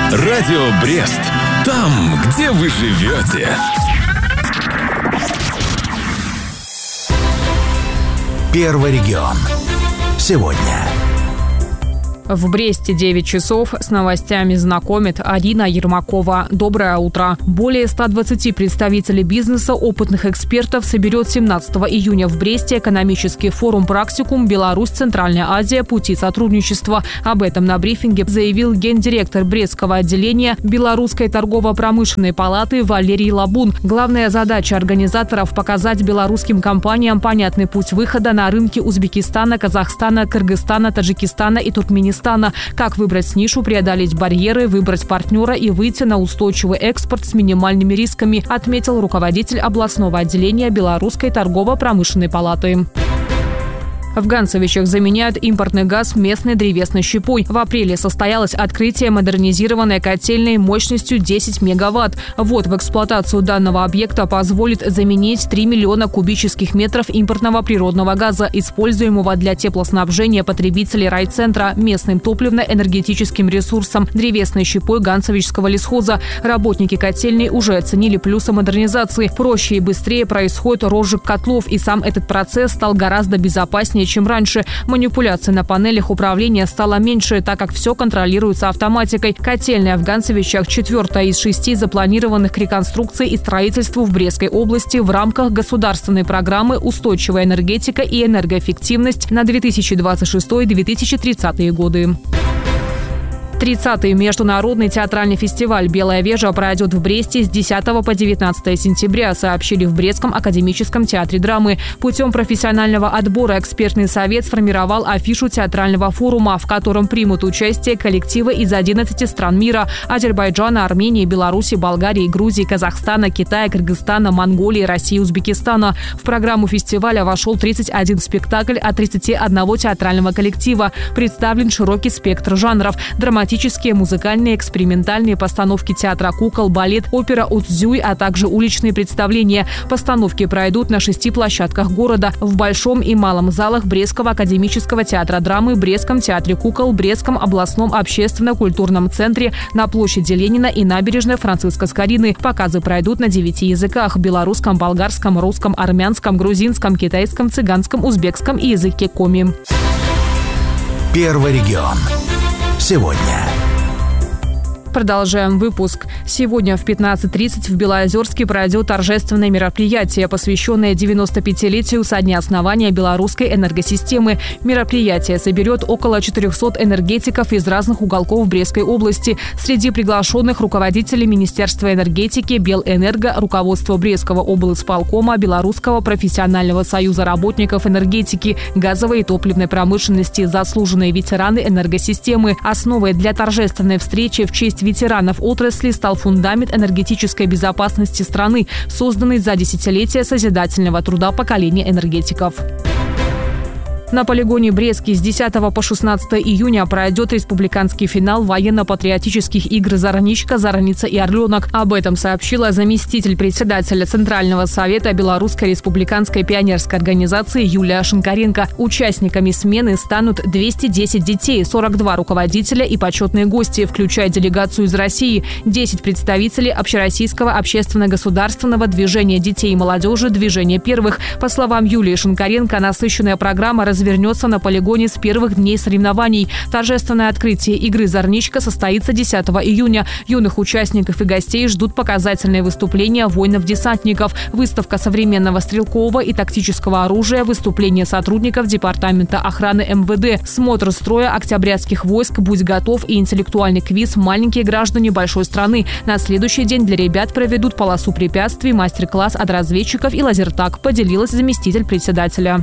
Радио Брест. Там, где вы живете. Первый регион. Сегодня. В Бресте 9 часов. С новостями знакомит Арина Ермакова. Доброе утро. Более 120 представителей бизнеса, опытных экспертов соберет 17 июня в Бресте экономический форум «Практикум. Беларусь. Центральная Азия. Пути сотрудничества». Об этом на брифинге заявил гендиректор Брестского отделения Белорусской торгово-промышленной палаты Валерий Лабун. Главная задача организаторов – показать белорусским компаниям понятный путь выхода на рынки Узбекистана, Казахстана, Кыргызстана, Таджикистана и Туркменистана. Как выбрать нишу, преодолеть барьеры, выбрать партнера и выйти на устойчивый экспорт с минимальными рисками, отметил руководитель областного отделения Белорусской торгово-промышленной палаты. В Ганцевичах заменяют импортный газ местной древесной щепой. В апреле состоялось открытие модернизированной котельной мощностью 10 мегаватт. Ввод в эксплуатацию данного объекта позволит заменить 3 миллиона кубических метров импортного природного газа, используемого для теплоснабжения потребителей райцентра местным топливно-энергетическим ресурсом древесной щепой Ганцевичского лесхоза. Работники котельной уже оценили плюсы модернизации. Проще и быстрее происходит розжиг котлов, и сам этот процесс стал гораздо безопаснее, чем раньше. Манипуляций на панелях управления стало меньше, так как все контролируется автоматикой. Котельная в Ганцевичах – 4-я из 6 запланированных к реконструкции и строительству в Брестской области в рамках государственной программы «Устойчивая энергетика и энергоэффективность» на 2026-2030 годы. 30-й международный театральный фестиваль «Белая вежа» пройдет в Бресте с 10 по 19 сентября, сообщили в Брестском академическом театре драмы. Путем профессионального отбора экспертный совет сформировал афишу театрального форума, в котором примут участие коллективы из 11 стран мира – Азербайджана, Армении, Беларуси, Болгарии, Грузии, Казахстана, Китая, Кыргызстана, Монголии, России, Узбекистана. В программу фестиваля вошел 31 спектакль от 31 театрального коллектива. Представлен широкий спектр жанров – драматические, музыкальные, экспериментальные постановки театра кукол, балет, опера «Уцзюй», а также уличные представления. Постановки пройдут на 6 площадках города: в Большом и Малом залах Брестского академического театра драмы, Брестском театре кукол, Брестском областном общественно-культурном центре, на площади Ленина и набережной Франциска Скорины. Показы пройдут на 9 языках – белорусском, болгарском, русском, армянском, грузинском, китайском, цыганском, узбекском и языке коми. Первый регион. Сегодня. Продолжаем выпуск. Сегодня в 15:30 в Белоозерске пройдет торжественное мероприятие, посвященное 95-летию со дня основания белорусской энергосистемы. Мероприятие соберет около 400 энергетиков из разных уголков Брестской области. Среди приглашенных руководители Министерства энергетики, Белэнерго, руководство Брестского облсполкома, Белорусского профессионального союза работников энергетики, газовой и топливной промышленности, заслуженные ветераны энергосистемы. Основой для торжественной встречи в честь ветеранов отрасли стал фундамент энергетической безопасности страны, созданный за десятилетия созидательного труда поколения энергетиков. На полигоне Брестский с 10 по 16 июня пройдет республиканский финал военно-патриотических игр «Зорничка», «Зорница» и «Орленок». Об этом сообщила заместитель председателя Центрального совета Белорусской республиканской пионерской организации Юлия Шинкаренко. Участниками смены станут 210 детей, 42 руководителя и почетные гости, включая делегацию из России, 10 представителей общероссийского общественно-государственного движения детей и молодежи «Движение первых». По словам Юлии Шинкаренко, насыщенная программа развернется на полигоне с первых дней соревнований. Торжественное открытие игры «Зорничка» состоится 10 июня. Юных участников и гостей ждут показательные выступления воинов-десантников, выставка современного стрелкового и тактического оружия, выступления сотрудников Департамента охраны МВД, смотр строя октябрятских войск, «Будь готов» и интеллектуальный квиз «Маленькие граждане большой страны». На следующий день для ребят проведут полосу препятствий, мастер-класс от разведчиков и лазертаг, поделилась заместитель председателя.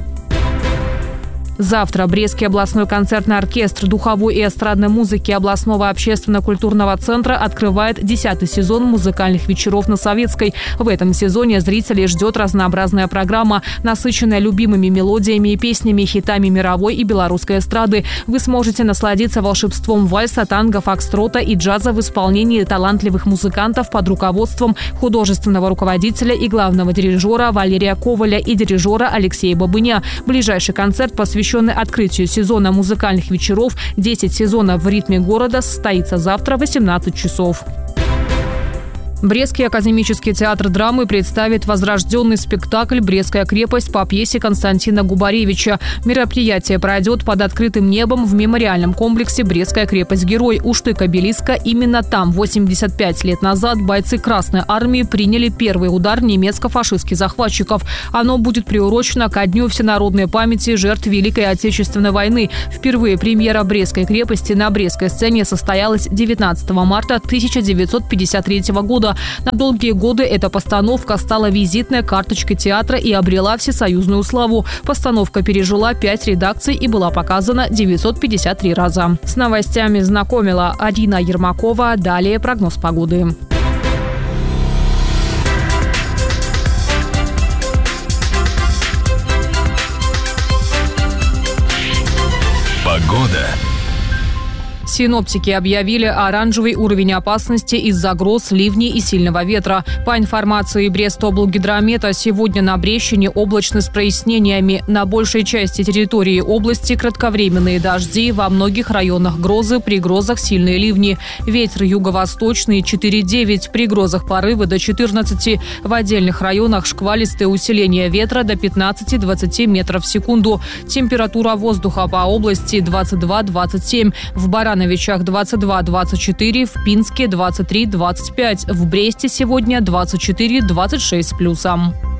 Завтра Брестский областной концертный оркестр духовой и эстрадной музыки областного общественно-культурного центра открывает 10-й сезон музыкальных вечеров на Советской. В этом сезоне зрителей ждет разнообразная программа, насыщенная любимыми мелодиями и песнями, хитами мировой и белорусской эстрады. Вы сможете насладиться волшебством вальса, танго, фокстрота и джаза в исполнении талантливых музыкантов под руководством художественного руководителя и главного дирижера Валерия Коваля и дирижера Алексея Бабыня. Ближайший концерт посвящен посвященный открытию сезона музыкальных вечеров «10 сезонов в ритме города», состоится завтра в 18 часов. Брестский академический театр драмы представит возрожденный спектакль «Брестская крепость» по пьесе Константина Губаревича. Мероприятие пройдет под открытым небом в мемориальном комплексе «Брестская крепость-герой» у штык-обелиска. Именно там 85 лет назад бойцы Красной армии приняли первый удар немецко-фашистских захватчиков. Оно будет приурочено ко Дню всенародной памяти жертв Великой Отечественной войны. Впервые премьера «Брестской крепости» на Брестской сцене состоялась 19 марта 1953 года. На долгие годы эта постановка стала визитной карточкой театра и обрела всесоюзную славу. Постановка пережила 5 редакций и была показана 953 раза. С новостями знакомила Арина Ермакова. Далее прогноз погоды. Погода. Синоптики объявили оранжевый уровень опасности из-за гроз, ливней и сильного ветра. По информации Брестоблгидромета, сегодня на Брещине облачно с прояснениями. На большей части территории области кратковременные дожди, во многих районах грозы, при грозах сильные ливни. Ветер юго-восточный 4,9, при грозах порывы до 14. В отдельных районах шквалистое усиление ветра до 15-20 метров в секунду. Температура воздуха по области 22-27. В Барановичах 22-24, в Пинске 23-25, в Бресте сегодня 24-26 с плюсом.